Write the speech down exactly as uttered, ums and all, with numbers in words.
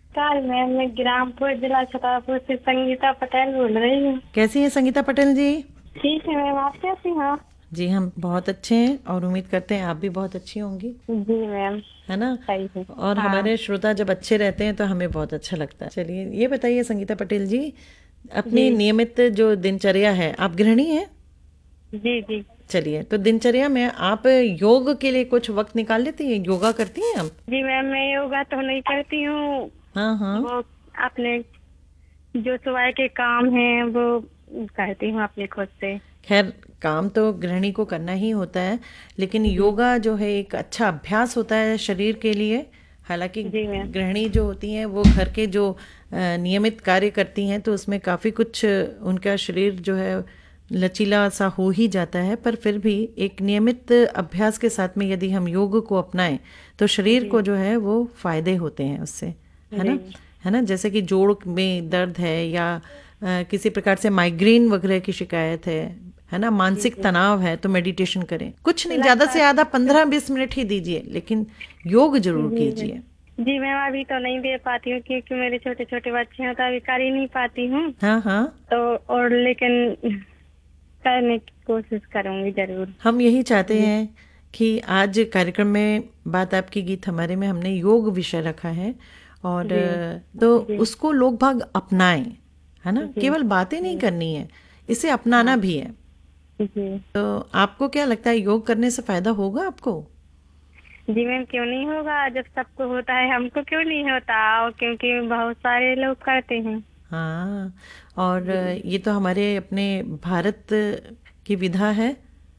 नमस्कार मैम, मैं ग्रामपुर जिला छतरपुर से संगीता पटेल बोल रही हूँ। कैसी हैं संगीता पटेल जी? ठीक है मैम, आप कैसी हैं? जी हम बहुत अच्छे हैं और उम्मीद करते हैं आप भी बहुत अच्छी होंगी, जी मैम, है ना? सही है। और हाँ हमारे श्रोता जब अच्छे रहते हैं तो हमें बहुत अच्छा लगता है। चलिए ये बताइए संगीता पटेल जी, जी अपनी नियमित जो दिनचर्या है, आप गृहिणी हैं? जी जी चलिए, तो दिनचर्या में आप योग के लिए कुछ वक्त निकाल लेती हैं? योगा करती हैं आप? जी मैम, मैं योगा तो नहीं करती हूँ। हाँ हाँ। वो अपने जो सुबह के काम हैं वो करती हूँ अपने खुद से। खैर, काम तो गृहिणी को करना ही होता है, लेकिन जी योगा जो है एक अच्छा अभ्यास होता है शरीर के लिए। हालांकि जी मैम। गृहिणी जो होती हैं वो घर के जो अ, नियमित कार्य करती हैं तो उसमें काफ़ी कुछ उनका शरीर जो है लचीला सा हो ही जाता है, पर फिर भी एक नियमित अभ्यास के साथ में यदि हम योग को अपनाएं तो शरीर जी को जो है वो फायदे होते हैं उससे, है जी ना? है ना? जैसे कि जोड़ में दर्द है या अ, किसी प्रकार से माइग्रेन वगैरह की शिकायत है है ना, जी मानसिक जी तनाव है, तो मेडिटेशन करें। कुछ नहीं, ज्यादा से लगातार। ज्यादा पंद्रह बीस मिनट ही दीजिए, लेकिन योग जरूर जी जी कीजिए। जी मैम, अभी तो नहीं दे पाती हूँ क्योंकि मेरे छोटे छोटे बच्चे हैं तो अभी कर ही नहीं पाती हूँ। हाँ हाँ। तो और लेकिन करने की कोशिश करूंगी जरूर। हम यही चाहते जी हैं कि आज कार्यक्रम में बात आपकी गीत हमारे में हमने योग विषय रखा है, और जी अ, तो जी उसको लोग भाग अपनाएं, है ना? जी केवल बातें नहीं जी करनी है, इसे हाँ अपनाना भी है। जी तो आपको क्या लगता है, योग करने से फायदा होगा आपको? जी मैम, क्यों नहीं होगा? जब सबको होता है हमको क्यों नहीं होता? और क्योंकि बहुत सारे लोग करते हैं। हाँ, और जी ये तो हमारे अपने भारत की विधा है,